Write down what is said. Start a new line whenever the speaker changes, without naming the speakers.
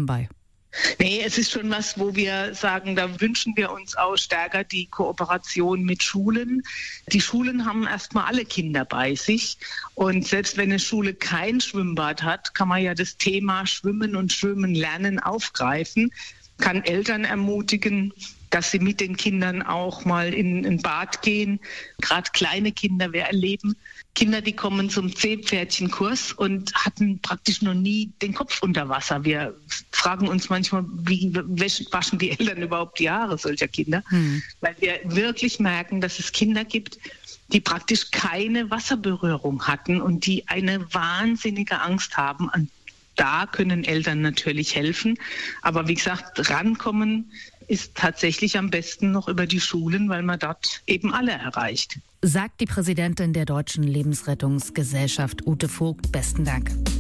bei?
Nee, es ist schon was, wo wir sagen, da wünschen wir uns auch stärker die Kooperation mit Schulen. Die Schulen haben erstmal alle Kinder bei sich. Und selbst wenn eine Schule kein Schwimmbad hat, kann man ja das Thema Schwimmen und Schwimmen lernen aufgreifen, kann Eltern ermutigen, dass sie mit den Kindern auch mal in ein Bad gehen. Gerade kleine Kinder, wir erleben Kinder, die kommen zum Seepferdchenkurs und hatten praktisch noch nie den Kopf unter Wasser. Wir fragen uns manchmal, wie waschen die Eltern überhaupt die Haare solcher Kinder? Weil wir wirklich merken, dass es Kinder gibt, die praktisch keine Wasserberührung hatten und die eine wahnsinnige Angst haben. Und da können Eltern natürlich helfen. Aber wie gesagt, rankommen ist tatsächlich am besten noch über die Schulen, weil man dort eben alle erreicht.
Sagt die Präsidentin der Deutschen Lebensrettungsgesellschaft, Ute Vogt. Besten Dank.